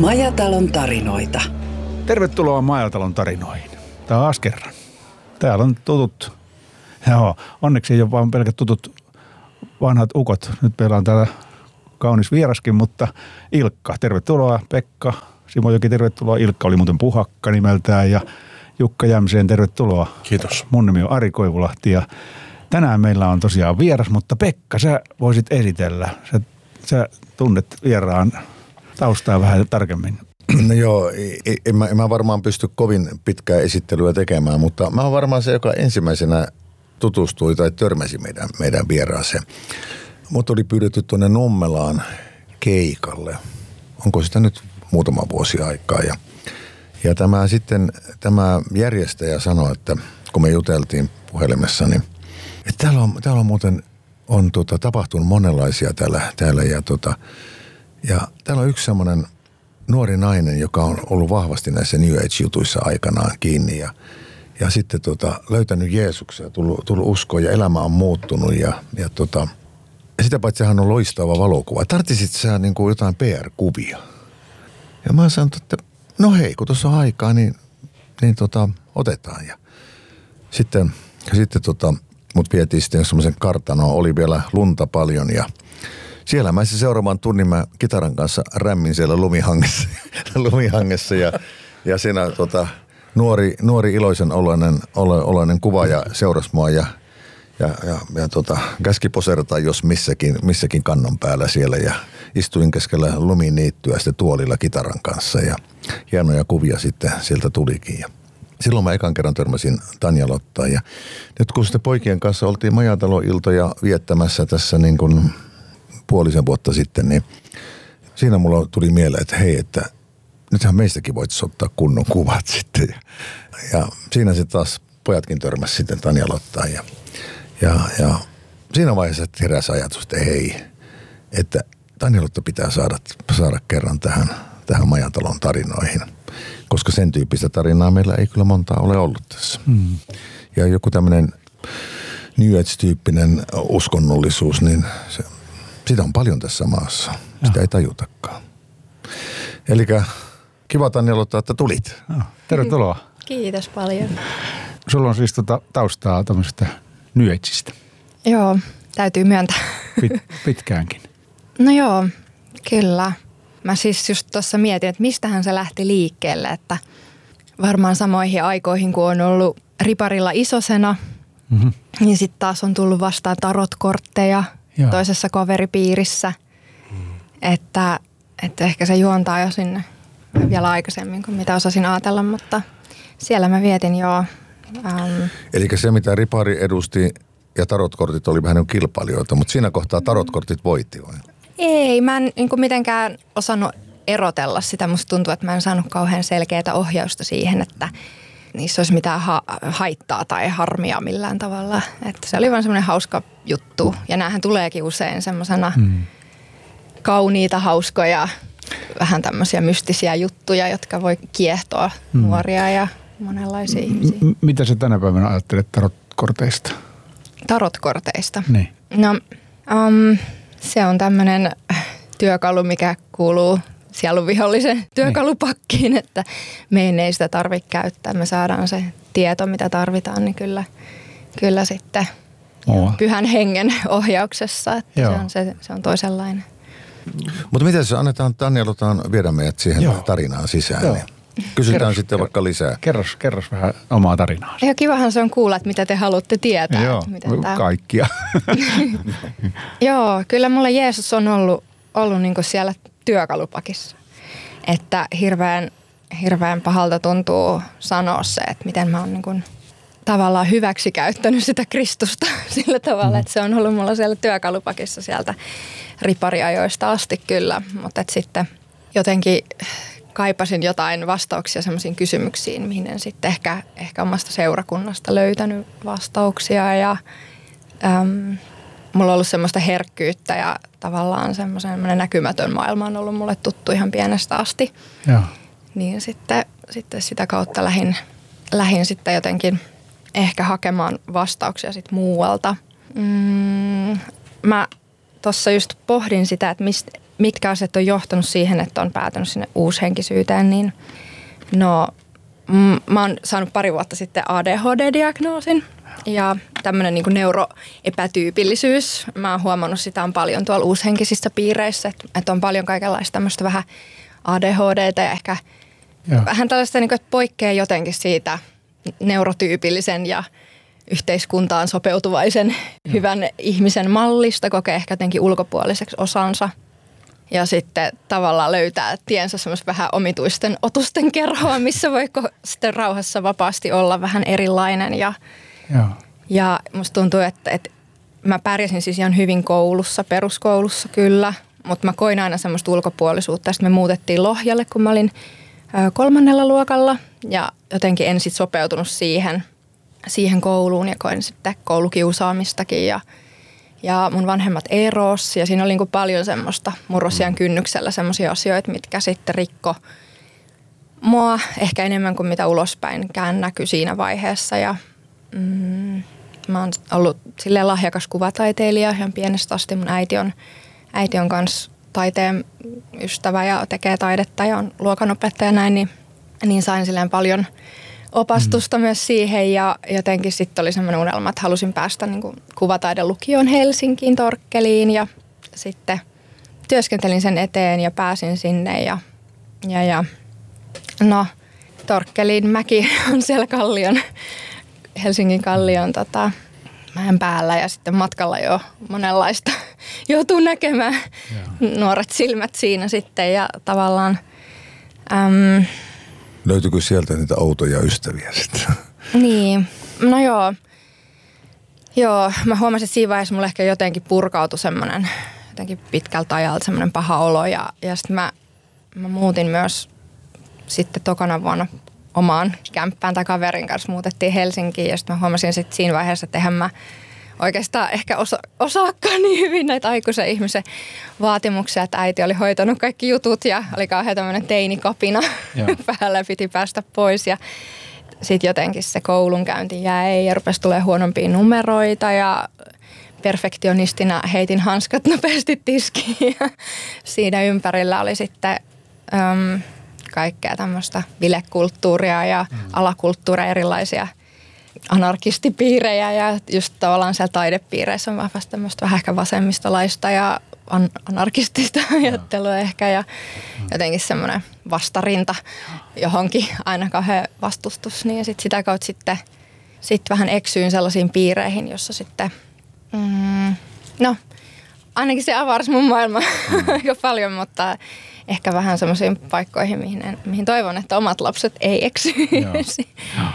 Majatalon tarinoita. Tervetuloa Majatalon tarinoihin. Taas kerran. Täällä on tutut. Joo, onneksi ei ole vain pelkät tutut vanhat ukot. Nyt meillä on täällä kaunis vieraskin, mutta Ilkka. Tervetuloa Pekka. Simojoki, tervetuloa. Ilkka oli muuten Puhakka nimeltään ja Jukka Jämseen, tervetuloa. Kiitos. Mun nimi on Ari Koivulahti ja tänään meillä on tosiaan vieras, mutta Pekka, sä voisit esitellä. Sä tunnet vieraan taustaa vähän tarkemmin. No joo, en mä varmaan pysty kovin pitkää esittelyä tekemään, mutta mä oon varmaan se, joka ensimmäisenä tutustui tai törmäsi meidän vieraaseen. Mut oli pyydetty tuonne Nummelaan keikalle. Onko sitä nyt muutama vuosi aikaa? Ja tämä järjestäjä sanoi, että kun me juteltiin puhelimessa, niin että täällä on muuten tapahtunut monenlaisia täällä ja täällä on yksi semmoinen nuori nainen, joka on ollut vahvasti näissä New Age-jutuissa aikanaan kiinni ja sitten löytänyt Jeesuksen, tullut uskoon ja elämä on muuttunut ja sitä paitsi hän on loistava valokuva. Tarttisit sä niin kuin jotain PR-kuvia? Ja mä sanoin, että no hei, kun tuossa on aikaa, niin otetaan. Ja sitten mut vietiin sitten semmoisen kartanoon, oli vielä lunta paljon ja siellä mä seuraavan tunnin mä kitaran kanssa rämmin siellä lumihangessa ja siinä nuori iloisen oloinen kuvaaja seurasi mua ja käski poserata jos missäkin kannon päällä siellä ja istuin keskellä luminiittyä sitten tuolilla kitaran kanssa ja hienoja kuvia sitten sieltä tulikin ja silloin mä ekan kerran törmäsin Tanja Lottaan ja nyt kun sitten poikien kanssa oltiin Majatalo-iltoja viettämässä tässä niin kuin puolisen vuotta sitten, niin siinä mulla tuli mieleen, että hei, että nythän meistäkin voitaisiin ottaa kunnon kuvat sitten. Ja siinä sitten taas pojatkin törmäsi sitten Tanja Lottaan ja siinä vaiheessa heräsi ajatus, että hei, että Tanja Lotta pitää saada kerran tähän Majatalon tarinoihin, koska sen tyyppistä tarinaa meillä ei kyllä montaa ole ollut tässä. Ja joku tämmöinen New Age-tyyppinen uskonnollisuus, niin sitä on paljon tässä maassa. Sitä ei tajutakaan. Elikkä kiva Tanja Lotta, että tulit. Tervetuloa. Kiitos paljon. Sulla on siis taustaa tämmöisestä New Ageista. Joo, täytyy myöntää. Pitkäänkin. No joo, kyllä. Mä siis just tuossa mietin, että mistähän se lähti liikkeelle, että varmaan samoihin aikoihin, kun on ollut riparilla isosena, niin sitten taas on tullut vastaan tarotkortteja toisessa kaveripiirissä, että ehkä se juontaa jo sinne vielä aikaisemmin kuin mitä osasin ajatella, mutta siellä mä vietin jo. Eli se, mitä ripari edusti ja tarotkortit oli vähän kilpailijoita, mutta siinä kohtaa tarotkortit voitti vai? Ei, mä en niin kuin mitenkään osannut erotella sitä. Musta tuntuu, että mä en saanut kauhean selkeää ohjausta siihen, että niissä olisi mitään haittaa tai harmia millään tavalla. Että se oli vaan semmoinen hauska juttu. Ja näähän tuleekin usein semmoisena kauniita, hauskoja, vähän tämmöisiä mystisiä juttuja, jotka voi kiehtoa nuoria ja monenlaisia ihmisiä. Mitä sä tänä päivänä ajattelet tarotkorteista? Tarotkorteista? Niin. No, se on tämmöinen työkalu, mikä kuuluu sielunvihollisen työkalupakkiin, että meidän ei sitä tarvitse käyttää. Me saadaan se tieto, mitä tarvitaan, niin kyllä sitten pyhän hengen ohjauksessa, että se on toisenlainen. Mutta miten se annetaan Tanja Lotaan viedä meidät siihen tarinaan sisään? Niin kysytään sitten vaikka lisää. Kerros vähän omaa tarinaa. Ja kivahan se on kuulla, että mitä te haluatte tietää. Joo, kaikkia. Joo, kyllä mulla Jeesus on ollut niinku siellä työkalupakissa. Että hirveän pahalta tuntuu sanoa se, että miten mä oon niinku tavallaan hyväksi käyttänyt sitä Kristusta sillä tavalla, että se on ollut mulla siellä työkalupakissa sieltä ripariajoista asti kyllä. Mutta sitten jotenkin kaipasin jotain vastauksia semmoisiin kysymyksiin, mihin en sitten ehkä omasta seurakunnasta löytänyt vastauksia ja mulla on ollut semmoista herkkyyttä ja tavallaan semmoinen näkymätön maailma on ollut mulle tuttu ihan pienestä asti. Joo. Niin sitten sitä kautta lähin sitten jotenkin ehkä hakemaan vastauksia sitten muualta. Mä tuossa just pohdin sitä, että mitkä asiat on johtanut siihen, että on päätynyt sinne uushenkisyyteen, niin mä oon saanut pari vuotta sitten ADHD-diagnoosin ja tämmöinen niin kuin neuroepätyypillisyys. Mä oon huomannut sitä on paljon tuolla uushenkisissä piireissä, että on paljon kaikenlaista tämmöistä vähän ADHD:tä ja ehkä vähän tällaista, niin kuin, että poikkeaa jotenkin siitä neurotyypillisen ja yhteiskuntaan sopeutuvaisen hyvän ihmisen mallista, kokee ehkä jotenkin ulkopuoliseksi osansa. Ja sitten tavallaan löytää tiensä semmoista vähän omituisten otusten kerhoa, missä voi sitten rauhassa vapaasti olla vähän erilainen. Ja musta tuntuu, että mä pärjäsin siis ihan hyvin koulussa, peruskoulussa kyllä, mutta mä koin aina semmoista ulkopuolisuutta. Sitten me muutettiin Lohjalle, kun mä olin 3. luokalla ja jotenkin en sitten sopeutunut siihen kouluun ja koin sitten koulukiusaamistakin ja mun vanhemmat erosi ja siinä oli niin kuin paljon semmoista murrosian kynnyksellä semmoisia asioita, mitkä sitten rikko mua ehkä enemmän kuin mitä ulospäinkään näkyi siinä vaiheessa ja mä oon ollut silleen lahjakas kuvataiteilija ihan pienestä asti. Mun äiti on kanssa taiteen ystävä ja tekee taidetta ja on luokanopettaja näin, niin sain silleen paljon opastusta myös siihen ja jotenkin sitten oli semmoinen unelma, että halusin päästä niin kuin kuvataidelukioon Helsinkiin, Torkkeliin ja sitten työskentelin sen eteen ja pääsin sinne ja Torkkelin mäki on siellä Helsingin Kallion mäen päällä ja sitten matkalla jo monenlaista joutuu näkemään nuoret silmät siinä sitten ja tavallaan löytyykö sieltä niitä outoja ystäviä sitten? Niin, no joo, mä huomasin, että siinä vaiheessa mulle ehkä jotenkin purkautui semmoinen jotenkin pitkältä ajalta semmoinen paha olo ja sitten mä muutin myös sitten tokana vuonna omaan kämppään tai kaverin kanssa muutettiin Helsinkiin ja sitten mä huomasin sitten siinä vaiheessa, että eihän mä oikeastaan ehkä osaakaan niin hyvin näitä aikuisen ihmisen vaatimuksia, että äiti oli hoitanut kaikki jutut ja oli kauhean tämmöinen teinikapina päällä ja piti päästä pois ja sitten jotenkin se koulunkäynti jäi ja rupesi tulemaan huonompia numeroita ja perfektionistina heitin hanskat nopeasti tiskiin ja siinä ympärillä oli sitten kaikkea tämmöistä bilekulttuuria ja alakulttuuria, erilaisia anarkistipiirejä ja just tavallaan siellä taidepiireissä on vahvasti tämmöistä vähän ehkä vasemmistolaista ja anarkistista ajattelua ehkä ja jotenkin semmoinen vastarinta johonkin aina kauhean vastustus. Niin ja sitten sitä kautta sitten vähän eksyin sellaisiin piireihin, jossa sitten ainakin se avarsi mun maailmaa aika paljon, mutta ehkä vähän semmoisiin paikkoihin, mihin toivon, että omat lapset ei eksyisi.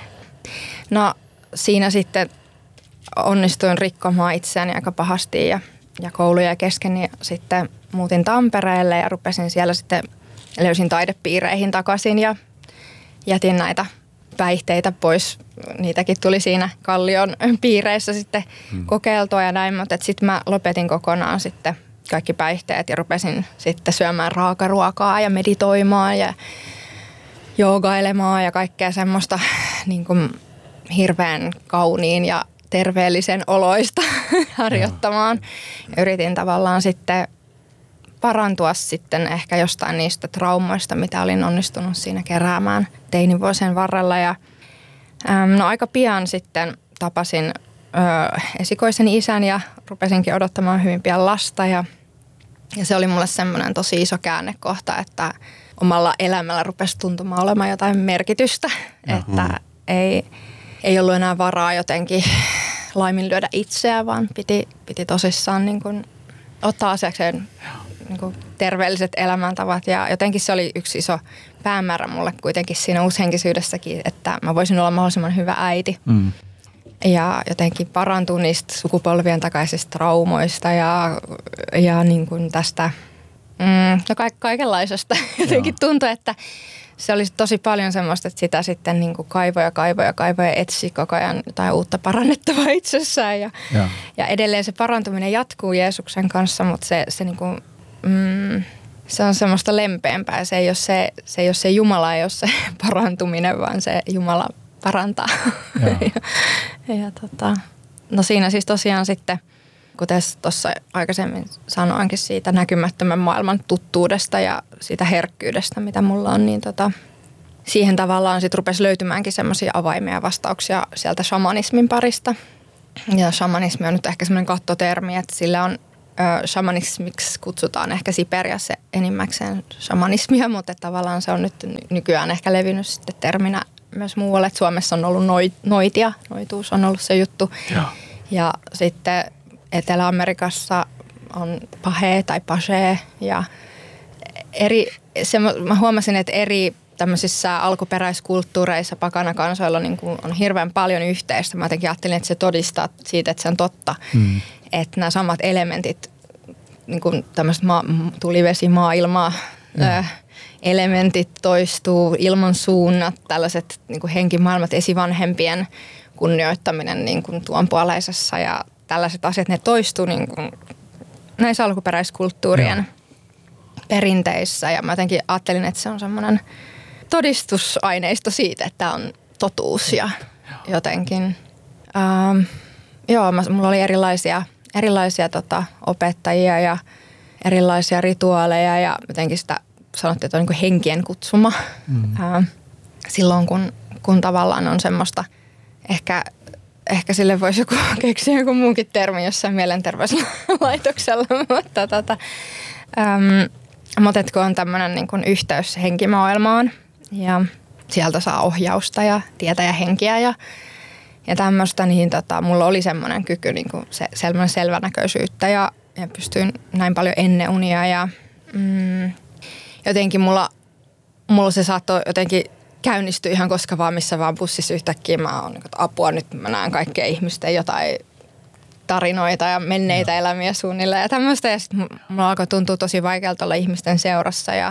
No siinä sitten onnistuin rikkomaan itseäni aika pahasti ja kouluja kesken ja sitten muutin Tampereelle ja rupesin siellä sitten, löysin taidepiireihin takaisin ja jätin näitä päihteitä pois. Niitäkin tuli siinä Kallion piireissä sitten kokeiltua ja näin, mutta sitten mä lopetin kokonaan sitten kaikki päihteet ja rupesin sitten syömään raakaruokaa ja meditoimaan ja joogailemaan ja kaikkea semmoista niin kuin hirveän kauniin ja terveellisen oloista harjoittamaan. Ja yritin tavallaan sitten parantua sitten ehkä jostain niistä traumoista, mitä olin onnistunut siinä keräämään teinivuosien varrella. Ja aika pian sitten tapasin esikoisen isän ja rupesinkin odottamaan hyvin pian lasta. Ja se oli mulle semmoinen tosi iso käännekohta, että omalla elämällä rupesi tuntumaan olemaan jotain merkitystä. Että ei ollut enää varaa jotenkin laiminlyödä itseä, vaan piti tosissaan niin kuin ottaa asiakseen niin kuin terveelliset elämäntavat. Ja jotenkin se oli yksi iso päämäärä mulle kuitenkin siinä uushenkisyydessäkin, että mä voisin olla mahdollisimman hyvä äiti. Ja jotenkin parantua niistä sukupolvien takaisista traumoista ja niin kuin tästä kaikenlaisesta. Jotenkin tuntui, että se oli tosi paljon semmoista, että sitä sitten niin kuin kaivoja etsi koko ajan jotain uutta parannettavaa itsessään. Ja edelleen se parantuminen jatkuu Jeesuksen kanssa, mutta se, niin kuin, se on semmoista lempeämpää. Se ei ole se Jumala, ei ole se parantuminen, vaan se Jumala parantaa. No siinä siis tosiaan sitten kuten tuossa aikaisemmin sanoinkin siitä näkymättömän maailman tuttuudesta ja siitä herkkyydestä, mitä mulla on, niin siihen tavallaan sitten rupesi löytymäänkin semmoisia avaimia ja vastauksia sieltä shamanismin parista. Ja shamanismi on nyt ehkä semmoinen kattotermi, että sillä on shamanismiksi kutsutaan ehkä Siperiassa enimmäkseen shamanismia, mutta tavallaan se on nyt nykyään ehkä levinnyt sitten terminä myös muualle. Että Suomessa on ollut noitia, noituus on ollut se juttu. Ja sitten Etelä-Amerikassa on pahe tai pashe ja mä huomasin, että eri tämmöisissä alkuperäiskulttuureissa pakanakansoilla niin on hirveän paljon yhteistä. Mä jotenkin ajattelin, että se todistaa siitä, että se on totta. Että nämä samat elementit, niin kuin tämmöiset tuli, vesi, maa, elementit toistuu, ilmansuunnat, tällaiset niin kuin henkimaailmat, esivanhempien kunnioittaminen niin kuin tuonpuoleisessa ja tällaiset asiat, ne toistuu niin kuin näissä alkuperäiskulttuurien perinteissä. Ja mä jotenkin ajattelin, että se on semmoinen todistusaineisto siitä, että tämä on totuus ja jotenkin. Mulla oli erilaisia opettajia ja erilaisia rituaaleja ja jotenkin sitä sanottiin, että on niin kuin henkien kutsuma. Silloin kun tavallaan on semmoista, ehkä sille voisi joku keksiä joku muunkin termi jossain mielenterveyslaitoksella, mutta kun on tämmöinen niin kuin yhteys henkimaailmaan ja sieltä saa ohjausta ja tietä ja henkiä ja tämmöistä, niin mulla oli semmoinen kyky niin kuin semmoinen selvänäköisyyttä ja pystyin näin paljon ennen unia ja jotenkin mulla se saattoi jotenkin käynnistyä ihan koska vaan missä vaan bussissa yhtäkkiä mä oon niin kuin, apua, nyt mä näen kaikkea ihmisten jotain tarinoita ja menneitä elämiä suunnilleen ja tämmöistä. Ja sitten mulla alkoi tuntua tosi vaikealta olla ihmisten seurassa ja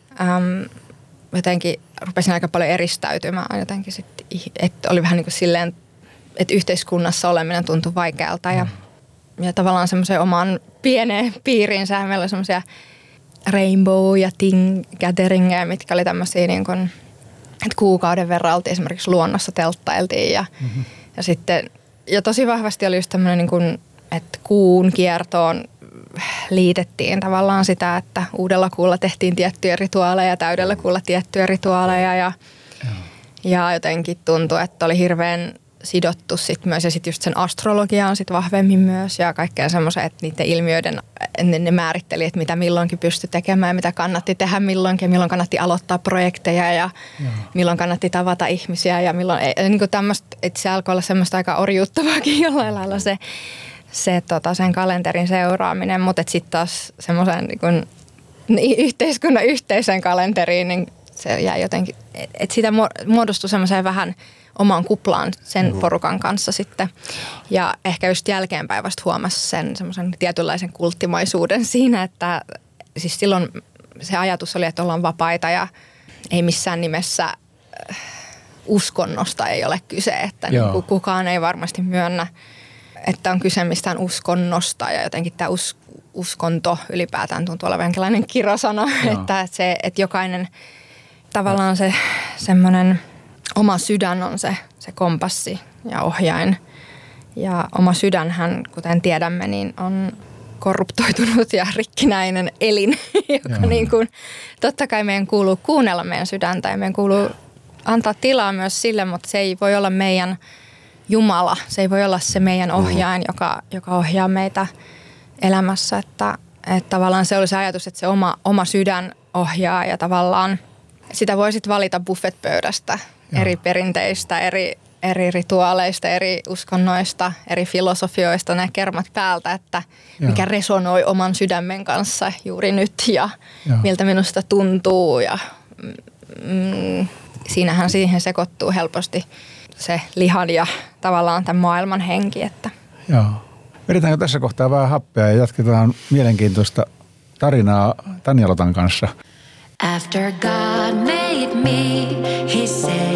jotenkin rupesin aika paljon eristäytymään jotenkin sitten, että oli vähän niin kuin silleen, että yhteiskunnassa oleminen tuntui vaikealta ja tavallaan semmoisen oman pieneen piiriinsä. Meillä oli semmoisia rainbow- ja ting-gatheringeja, mitkä oli tämmöisiä niin kuin, että kuukauden verran oltiin esimerkiksi luonnossa telttailtiin ja sitten ja tosi vahvasti oli just tämmöinen, niin kuin, että kuun kiertoon liitettiin tavallaan sitä, että uudella kuulla tehtiin tiettyjä rituaaleja ja täydellä kuulla tiettyjä rituaaleja ja jotenkin tuntui, että oli hirveän sidottu sit myös ja sitten just sen astrologiaan sit vahvemmin myös ja kaikkea semmoisen, että niiden ilmiöiden ne määritteli, että mitä milloinkin pystyi tekemään ja mitä kannatti tehdä milloinkin, milloin kannatti aloittaa projekteja ja milloin kannatti tavata ihmisiä ja milloin, niin kuin tämmöistä, että se alkoi olla semmoista aika orjuuttavaakin jollain lailla sen kalenterin seuraaminen, mutta sitten taas semmoisen niin yhteiskunnan yhteiseen kalenteriin, niin se jäi jotenkin, että siitä muodostui semmoiseen vähän omaan kuplaan sen porukan kanssa sitten. Ja ehkä just jälkeenpäin vasta huomasi sen semmoisen tietynlaisen kulttimaisuuden siinä, että siis silloin se ajatus oli, että ollaan vapaita ja ei missään nimessä uskonnosta ei ole kyse, että niin kukaan ei varmasti myönnä, että on kyse mistään uskonnosta ja jotenkin tämä uskonto ylipäätään tuntuu olevan jonkinlainen kirosana, että jokainen tavallaan se semmoinen oma sydän on se kompassi ja ohjain. Ja oma sydänhän, kuten tiedämme, niin on korruptoitunut ja rikkinäinen elin, joka niin kuin, totta kai meidän kuuluu kuunnella meidän sydäntä ja meidän kuuluu antaa tilaa myös sille, mutta se ei voi olla meidän Jumala. Se ei voi olla se meidän ohjain, joka ohjaa meitä elämässä. Että tavallaan se oli se ajatus, että se oma sydän ohjaa ja tavallaan sitä voi sitten valita buffetpöydästä eri perinteistä, eri rituaaleista, eri uskonnoista, eri filosofioista, nämä kermat päältä, että mikä resonoi oman sydämen kanssa juuri nyt ja miltä minusta tuntuu. Ja siinähän siihen sekoittuu helposti se lihan ja tavallaan tämän maailman henki. Että. Joo. Vedetäänkö tässä kohtaa vähän happea ja jatketaan mielenkiintoista tarinaa Tanja Lotan kanssa. After God made me, he said